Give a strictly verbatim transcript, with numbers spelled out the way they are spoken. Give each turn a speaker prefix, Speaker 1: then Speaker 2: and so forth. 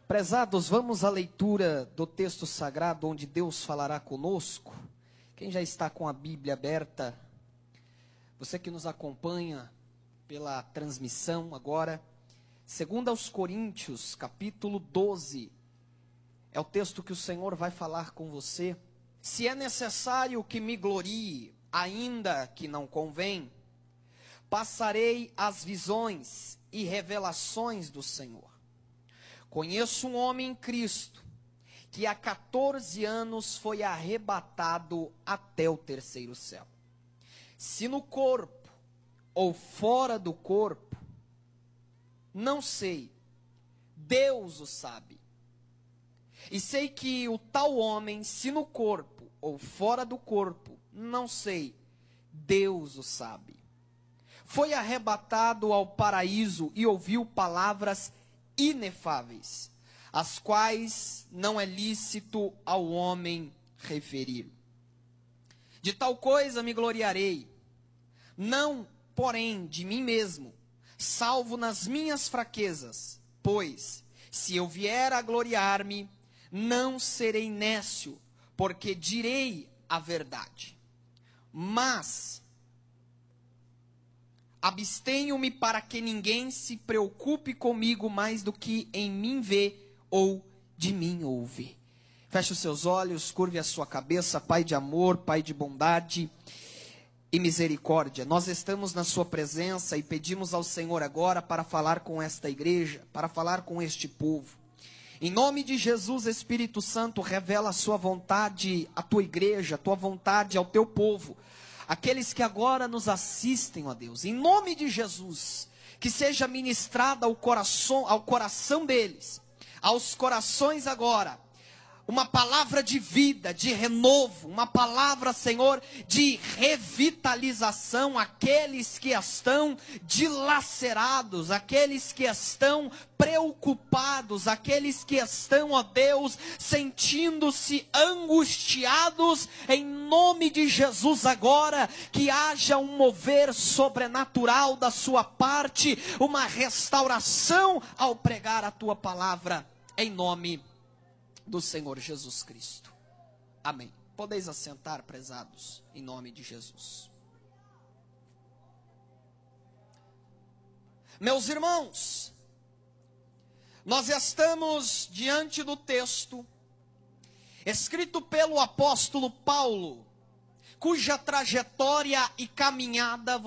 Speaker 1: Prezados, vamos à leitura do texto sagrado onde Deus falará conosco. Quem já está com a Bíblia aberta, você que nos acompanha pela transmissão agora, segundo aos Coríntios, capítulo doze, é o texto que o Senhor vai falar com você. Se é necessário que me glorie, ainda que não convém, passarei as visões e revelações do Senhor. Conheço um homem em Cristo, que há quatorze anos foi arrebatado até o terceiro céu. Se no corpo ou fora do corpo, não sei, Deus o sabe. E sei que o tal homem, se no corpo ou fora do corpo, não sei, Deus o sabe. Foi arrebatado ao paraíso e ouviu palavras inefáveis, as quais não é lícito ao homem referir. De tal coisa me gloriarei, não, porém, de mim mesmo, salvo nas minhas fraquezas, pois, se eu vier a gloriar-me, não serei nécio, porque direi a verdade. Mas abstenho-me para que ninguém se preocupe comigo mais do que em mim vê ou de mim ouve. Feche os seus olhos, curve a sua cabeça, Pai de amor, Pai de bondade e misericórdia. Nós estamos na sua presença e pedimos ao Senhor agora para falar com esta igreja, para falar com este povo. Em nome de Jesus, Espírito Santo, revela a sua vontade à tua igreja, a tua vontade ao teu povo. Aqueles que agora nos assistem, ó Deus, em nome de Jesus, que seja ministrada ao coração, ao coração deles, aos corações agora, uma palavra de vida, de renovo, uma palavra, Senhor, de revitalização, aqueles que estão dilacerados, aqueles que estão preocupados, aqueles que estão, ó Deus, sentindo-se angustiados, em nome de Jesus agora, que haja um mover sobrenatural da sua parte, uma restauração ao pregar a tua palavra, em nome de do Senhor Jesus Cristo. Amém. Podeis assentar, prezados, em nome de Jesus. Meus irmãos, nós estamos diante do texto escrito pelo apóstolo Paulo, cuja trajetória e caminhada